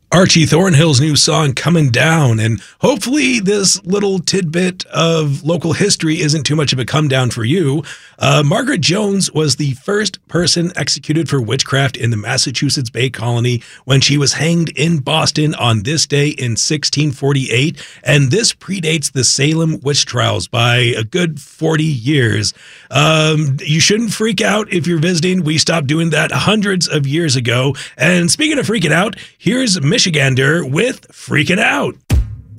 Archie Thornhill's new song Coming Down, and hopefully this little tidbit of local history isn't too much of a come down for you. Margaret Jones was the first person executed for witchcraft in the Massachusetts Bay Colony when she was hanged in Boston on this day in 1648, and this predates the Salem witch trials by a good 40 years. You shouldn't freak out if you're visiting. We stopped doing that hundreds of years ago. And speaking of freaking out, here's Michigander with Freaking Out.